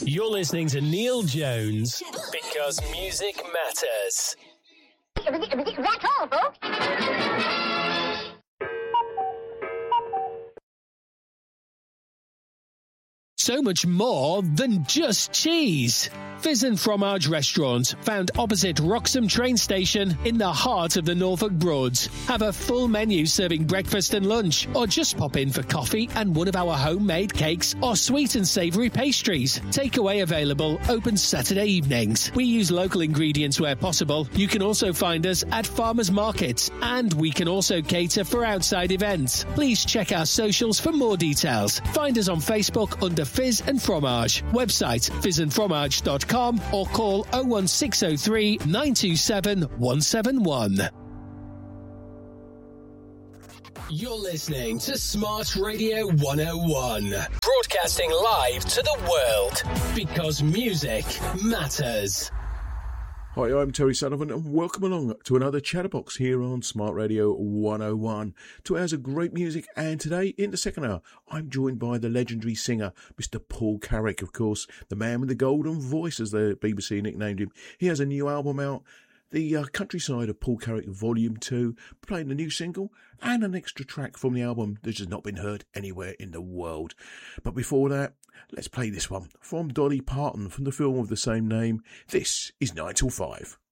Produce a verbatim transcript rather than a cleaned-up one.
You're listening to Neil Jones, because music matters. That's all, folks. So much more than just cheese. Fizz and Fromage Restaurant, found opposite Wroxham train station in the heart of the Norfolk Broads. Have a full menu serving breakfast and lunch, or just pop in for coffee and one of our homemade cakes or sweet and savoury pastries. Takeaway available, open Saturday evenings. We use local ingredients where possible. You can also find us at farmers markets, and we can also cater for outside events. Please check our socials for more details. Find us on Facebook under Fizz and Fromage. Website fizz and fromage dot com or call oh one six oh three, nine two seven, one seven one. You're listening to Smart Radio one oh one, broadcasting live to the world, because music matters. Hi, I'm Terry Sullivan, and welcome along to another Chatterbox here on Smart Radio one oh one. Two hours of great music, and today, in the second hour, I'm joined by the legendary singer, Mister Paul Carrack, of course, the man with the golden voice, as the B B C nicknamed him. He has a new album out, the uh, Countryside of Paul Carrack Volume two, playing a new single and an extra track from the album that has not been heard anywhere in the world. But before that, let's play this one from Dolly Parton from the film of the same name. This is nine till five.